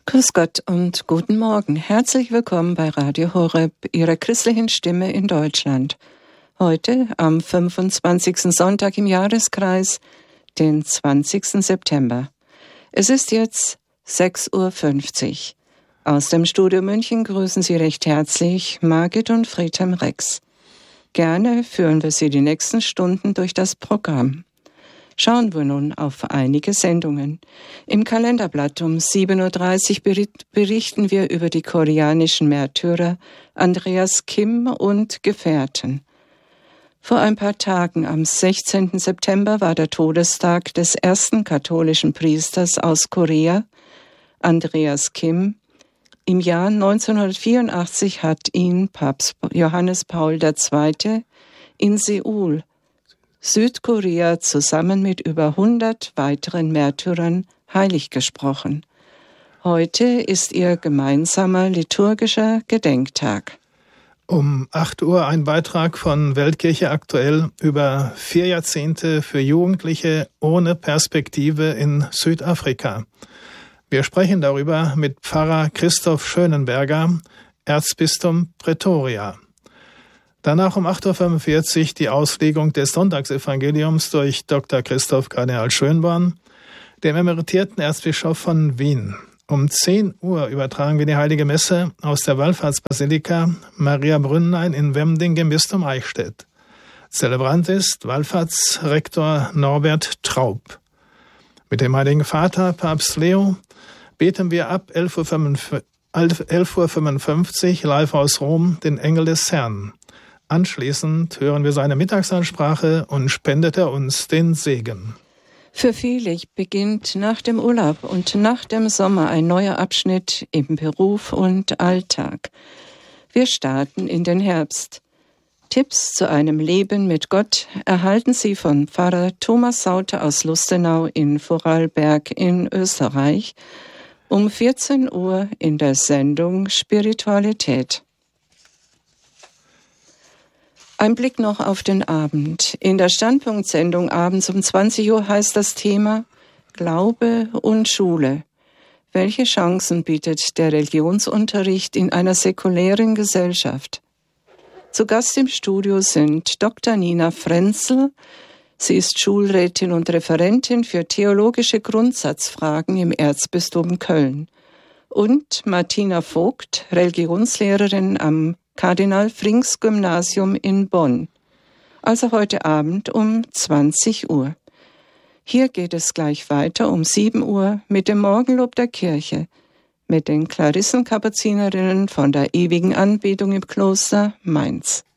Grüß Gott und guten Morgen. Herzlich willkommen bei Radio Horeb, Ihrer christlichen Stimme in Deutschland. Heute am 25. Sonntag im Jahreskreis, den 20. September. Es ist jetzt 6:50 Uhr. Aus dem Studio München grüßen Sie recht herzlich Margit und Friedhelm Rex. Gerne führen wir Sie die nächsten Stunden durch das Programm. Schauen wir nun auf einige Sendungen. Im Kalenderblatt um 7:30 Uhr berichten wir über die koreanischen Märtyrer Andreas Kim und Gefährten. Vor ein paar Tagen, am 16. September, war der Todestag des ersten katholischen Priesters aus Korea, Andreas Kim. Im Jahr 1984 hat ihn Papst Johannes Paul II. In Seoul, Südkorea, zusammen mit über 100 weiteren Märtyrern heilig gesprochen. Heute ist ihr gemeinsamer liturgischer Gedenktag. Um 8 Uhr ein Beitrag von Weltkirche aktuell über 4 Jahrzehnte für Jugendliche ohne Perspektive in Südafrika. Wir sprechen darüber mit Pfarrer Christoph Schönenberger, Erzbistum Pretoria. Danach um 8:45 Uhr die Auslegung des Sonntagsevangeliums durch Dr. Christoph Kardinal Schönborn, dem emeritierten Erzbischof von Wien. Um 10 Uhr übertragen wir die Heilige Messe aus der Wallfahrtsbasilika Maria Brünnlein in Wemding im Bistum Eichstätt. Zelebrant ist Wallfahrtsrektor Norbert Traub. Mit dem Heiligen Vater, Papst Leo, beten wir ab 11:55 Uhr live aus Rom den Engel des Herrn. Anschließend hören wir seine Mittagsansprache und spendet er uns den Segen. Für viele beginnt nach dem Urlaub und nach dem Sommer ein neuer Abschnitt im Beruf und Alltag. Wir starten in den Herbst. Tipps zu einem Leben mit Gott erhalten Sie von Pfarrer Thomas Sauter aus Lustenau in Vorarlberg in Österreich um 14 Uhr in der Sendung Spiritualität. Ein Blick noch auf den Abend. In der Standpunktsendung abends um 20 Uhr heißt das Thema Glaube und Schule. Welche Chancen bietet der Religionsunterricht in einer säkulären Gesellschaft? Zu Gast im Studio sind Dr. Nina Frenzel. Sie ist Schulrätin und Referentin für theologische Grundsatzfragen im Erzbistum Köln. Und Martina Vogt, Religionslehrerin am Kardinal-Frings-Gymnasium in Bonn. Also heute Abend um 20 Uhr. Hier geht es gleich weiter um 7 Uhr mit dem Morgenlob der Kirche, mit den Klarissenkapuzinerinnen von der ewigen Anbetung im Kloster Mainz.